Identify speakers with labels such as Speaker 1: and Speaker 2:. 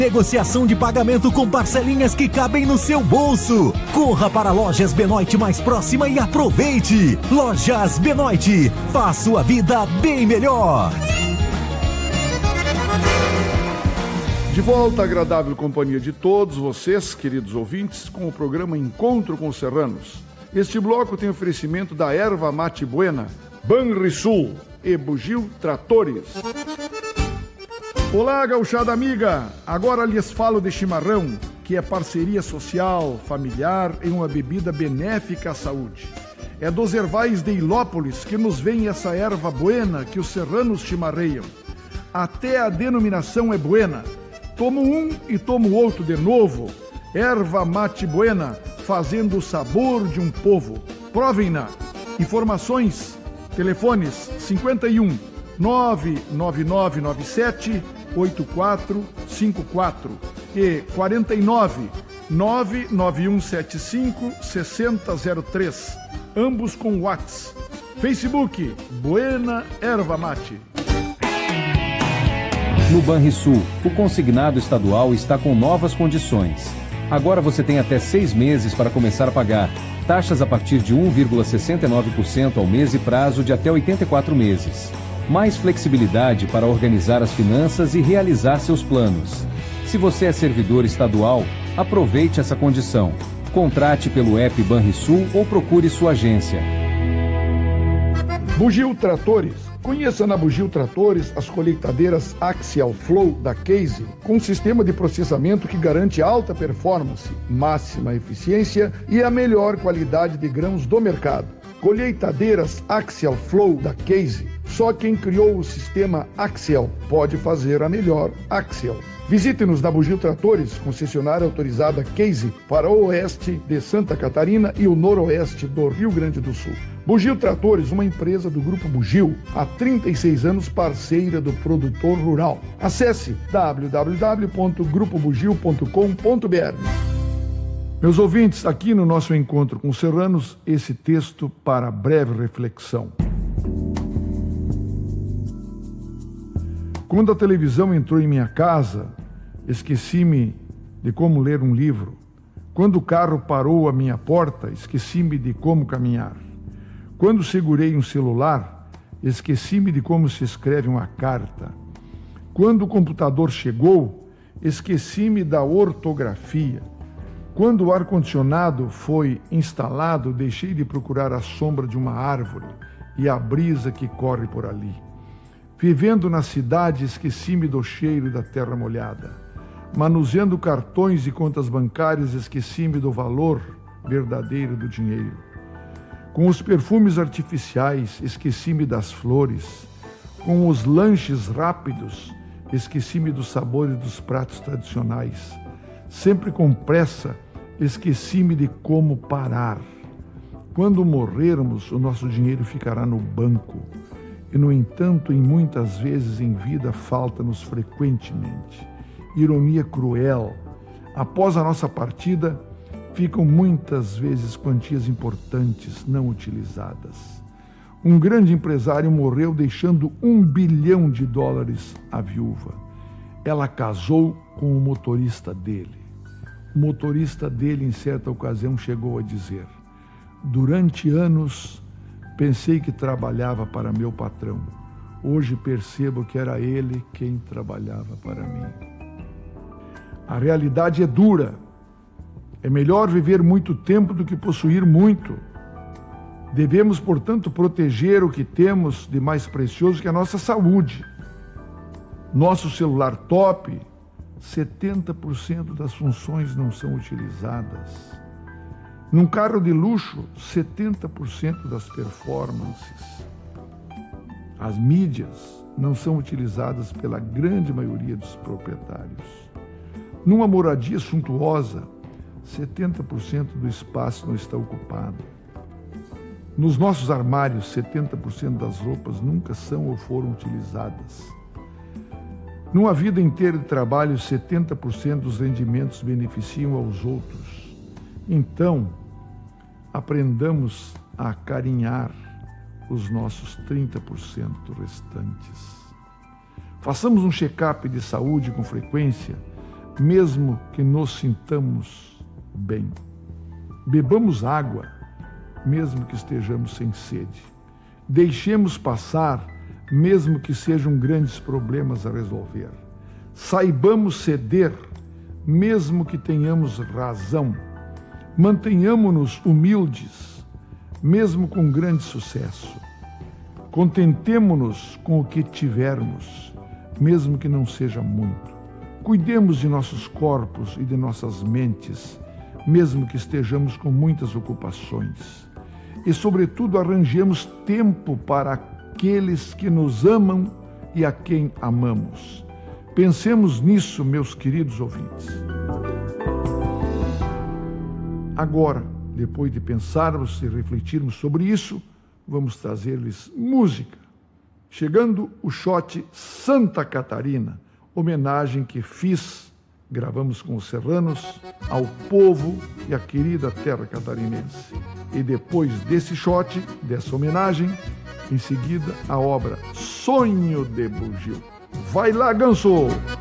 Speaker 1: Negociação de pagamento com parcelinhas que cabem no seu bolso. Corra para Lojas Benoit mais próxima e aproveite. Lojas Benoit, faz sua vida bem melhor.
Speaker 2: De volta à agradável companhia de todos vocês, queridos ouvintes, com o programa Encontro com os Serranos. Este bloco tem oferecimento da Erva Mate Buena, Banrisul e Bugio Tratores. Olá, gauchada amiga! Agora lhes falo de chimarrão, que é parceria social, familiar em uma bebida benéfica à saúde. É dos ervais de Ilópolis que nos vem essa erva buena que os serranos chimarreiam. Até a denominação é buena. Tomo um e tomo outro de novo. Erva Mate Buena, fazendo o sabor de um povo. Provem-na. Informações, telefones 51 99997 8454 e 49 99175 6003, ambos com WhatsApp. Facebook Buena Erva Mate.
Speaker 3: No Banrisul, o consignado estadual está com novas condições. Agora você tem até 6 meses para começar a pagar. Taxas a partir de 1,69% ao mês e prazo de até 84 meses. Mais flexibilidade para organizar as finanças e realizar seus planos. Se você é servidor estadual, aproveite essa condição. Contrate pelo app Banrisul ou procure sua agência.
Speaker 2: Bugio Tratores. Conheça na Bugio Tratores as colheitadeiras Axial Flow da Case, com um sistema de processamento que garante alta performance, máxima eficiência e a melhor qualidade de grãos do mercado. Colheitadeiras Axial Flow da Case. Só quem criou o sistema Axial pode fazer a melhor Axial. Visite-nos na Bugio Tratores, concessionária autorizada Case para o oeste de Santa Catarina e o noroeste do Rio Grande do Sul. Bugio Tratores, uma empresa do Grupo Bugio, há 36 anos parceira do produtor rural. Acesse www.grupobugio.com.br. Meus ouvintes, aqui no nosso encontro com os serranos, esse texto para breve reflexão. Quando a televisão entrou em minha casa, esqueci-me de como ler um livro. Quando o carro parou à minha porta, esqueci-me de como caminhar. Quando segurei um celular, esqueci-me de como se escreve uma carta. Quando o computador chegou, esqueci-me da ortografia. Quando o ar-condicionado foi instalado, deixei de procurar a sombra de uma árvore e a brisa que corre por ali. Vivendo na cidade, esqueci-me do cheiro da terra molhada. Manuseando cartões e contas bancárias, esqueci-me do valor verdadeiro do dinheiro. Com os perfumes artificiais, esqueci-me das flores. Com os lanches rápidos, esqueci-me dos sabores dos pratos tradicionais. Sempre com pressa, esqueci-me de como parar. Quando morrermos, o nosso dinheiro ficará no banco. E, no entanto, em muitas vezes em vida, falta-nos frequentemente. Ironia cruel. Após a nossa partida, ficam muitas vezes quantias importantes não utilizadas. Um grande empresário morreu deixando $1 bilhão à viúva. Ela casou com o motorista dele. O motorista dele, em certa ocasião, chegou a dizer: durante anos, pensei que trabalhava para meu patrão. Hoje percebo que era ele quem trabalhava para mim. A realidade é dura. É melhor viver muito tempo do que possuir muito. Devemos, portanto, proteger o que temos de mais precioso, que é a nossa saúde. Nosso celular top, 70% das funções não são utilizadas. Num carro de luxo, 70% das performances. As mídias não são utilizadas pela grande maioria dos proprietários. Numa moradia suntuosa, 70% do espaço não está ocupado. Nos nossos armários, 70% das roupas nunca são ou foram utilizadas. Numa vida inteira de trabalho, 70% dos rendimentos beneficiam aos outros. Então, aprendamos a acarinhar os nossos 30% restantes. Façamos um check-up de saúde com frequência. mesmo que nos sintamos bem. Bebamos água, mesmo que estejamos sem sede. Deixemos passar, mesmo que sejam grandes problemas a resolver. Saibamos ceder, mesmo que tenhamos razão. Mantenhamo-nos humildes, mesmo com grande sucesso. Contentemo-nos com o que tivermos, mesmo que não seja muito. Cuidemos de nossos corpos e de nossas mentes, mesmo que estejamos com muitas ocupações. E, sobretudo, arranjemos tempo para aqueles que nos amam e a quem amamos. Pensemos nisso, meus queridos ouvintes. Agora, depois de pensarmos e refletirmos sobre isso, vamos trazer-lhes música. Chegando o shot Santa Catarina, homenagem que fiz, gravamos com os serranos, ao povo e à querida terra catarinense. E depois desse shot, dessa homenagem, em seguida a obra Sonho de Bugio. Vai lá, Ganso!